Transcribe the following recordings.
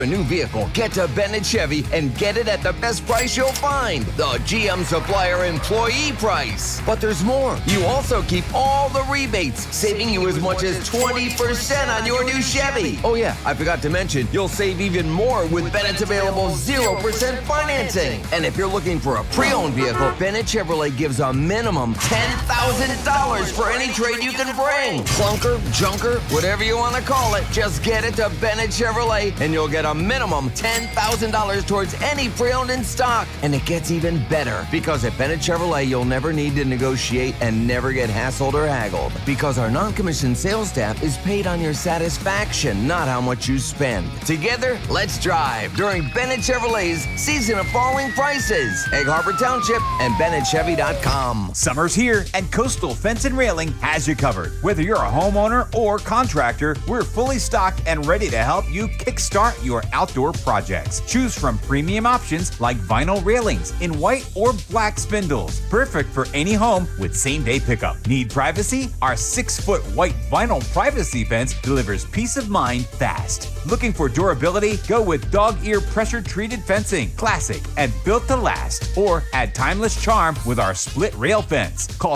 A new vehicle, get to Bennett Chevy and get it at the best price you'll find. The GM Supplier Employee Price. But there's more. You also keep all the rebates, saving you as much as 20% on your new Chevy. Oh yeah, I forgot to mention, you'll save even more with Bennett's available 0% financing. And if you're looking for a pre-owned vehicle, Bennett Chevrolet gives a minimum $10,000 for any trade you can bring. Clunker, junker, whatever you want to call it, just get it to Bennett Chevrolet and you'll get a minimum $10,000 towards any pre-owned in stock. And it gets even better because at Bennett Chevrolet, you'll never need to negotiate and never get hassled or haggled because our non-commissioned sales staff is paid on your satisfaction, not how much you spend. Together, let's drive during Bennett Chevrolet's Season of Falling Prices. Egg Harbor Township and BennettChevy.com. Summer's here and Coastal Fence and Railing has you covered. Whether you're a homeowner or contractor, we're fully stocked and ready to help you kickstart your outdoor projects. Choose from premium options like vinyl railings in white or black spindles. Perfect for any home with same-day pickup. Need privacy? Our 6-foot white vinyl privacy fence delivers peace of mind fast. Looking for durability? Go with dog ear pressure-treated fencing. Classic and built to last. Or add timeless charm with our split rail fence. Call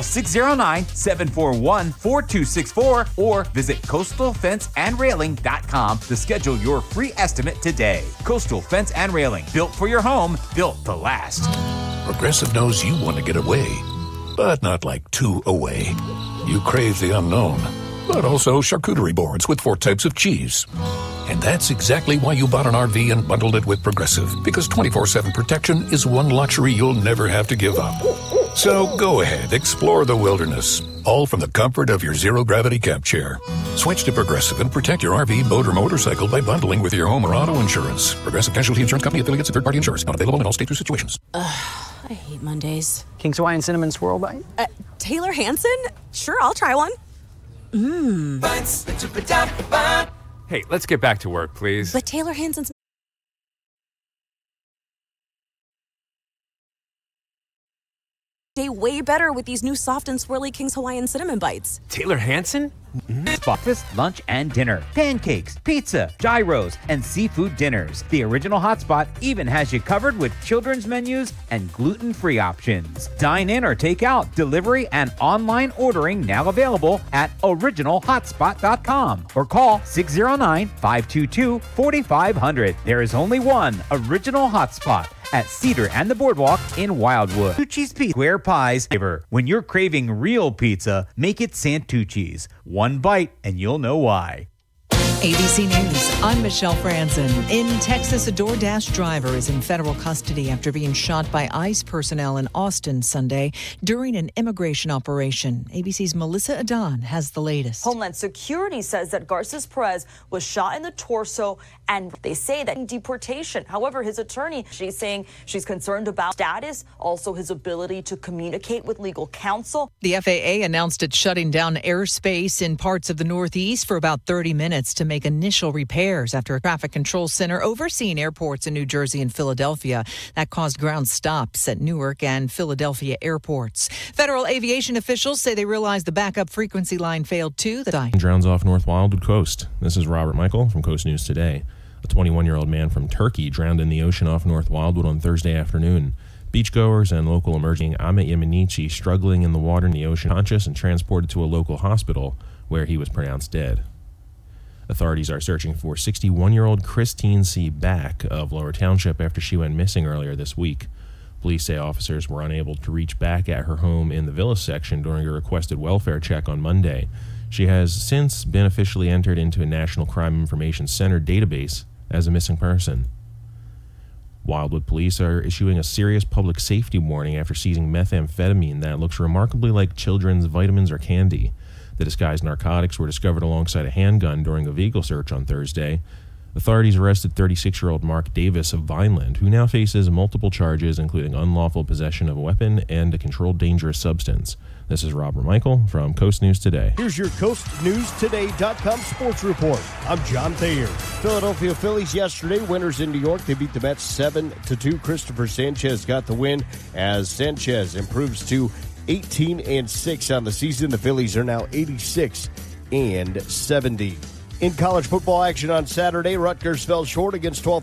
609-741-4264 or visit coastalfenceandrailing.com to schedule your free estimate today. Coastal Fence and Railing, built for your home, built to last. Progressive knows you want to get away, but not like too away. You crave the unknown, but also charcuterie boards with 4 types of cheese. And that's exactly why you bought an RV and bundled it with Progressive, because 24/7 protection is one luxury you'll never have to give up. So go ahead, explore the wilderness, all from the comfort of your zero-gravity camp chair. Switch to Progressive and protect your RV, boat, or motorcycle by bundling with your home or auto insurance. Progressive Casualty Insurance Company affiliates and third-party insurance. Not available in all states or situations. I hate Mondays. King's Hawaiian Cinnamon Swirl Bite? Taylor Hanson? Sure, I'll try one. Hey, let's get back to work, please. But Taylor Hanson's day way better with these new soft and swirly King's Hawaiian Cinnamon Bites. Taylor Hanson? Breakfast, lunch, and dinner. Pancakes, pizza, gyros, and seafood dinners. The original hotspot even has you covered with children's menus and gluten-free options. Dine in or take out. Delivery and online ordering now available at originalhotspot.com or call 609-522-4500. There is only one Original Hotspot at Cedar and the Boardwalk in Wildwood. Santucci's Pizza Square Pies flavor. When you're craving real pizza, make it Santucci's. One bite and you'll know why. ABC News, I'm Michelle Franzen. In Texas, a DoorDash driver is in federal custody after being shot by ICE personnel in Austin Sunday during an immigration operation. ABC's Melissa Adan has the latest. Homeland Security says that Garces Perez was shot in the torso, and they say that deportation. However, his attorney, she's saying she's concerned about status, also his ability to communicate with legal counsel. The FAA announced it's shutting down airspace in parts of the Northeast for about 30 minutes to make initial repairs after a traffic control center overseeing airports in New Jersey and Philadelphia that caused ground stops at Newark and Philadelphia airports. Federal aviation officials say they realized the backup frequency line failed too. Drowns off North Wildwood Coast. This is Robert Michael from Coast News Today. A 21-year-old man from Turkey drowned in the ocean off North Wildwood on Thursday afternoon. Beachgoers and local emerging Ahmet Yemenici struggling in the water in the ocean, conscious and transported to a local hospital where he was pronounced dead. Authorities are searching for 61-year-old Christine C. Back of Lower Township after she went missing earlier this week. Police say officers were unable to reach Back at her home in the Villa section during a requested welfare check on Monday. She has since been officially entered into a National Crime Information Center database as a missing person. Wildwood police are issuing a serious public safety warning after seizing methamphetamine that looks remarkably like children's vitamins or candy. The disguised narcotics were discovered alongside a handgun during a vehicle search on Thursday. Authorities arrested 36-year-old Mark Davis of Vineland, who now faces multiple charges, including unlawful possession of a weapon and a controlled dangerous substance. This is Robert Michael from Coast News Today. Here's your CoastNewsToday.com sports report. I'm John Thayer. Philadelphia Phillies yesterday, winners in New York. They beat the Mets 7-2. Christopher Sanchez got the win as Sanchez improves to 18-6 on the season. The Phillies are now 86-70. In college football action on Saturday, Rutgers fell short against 12th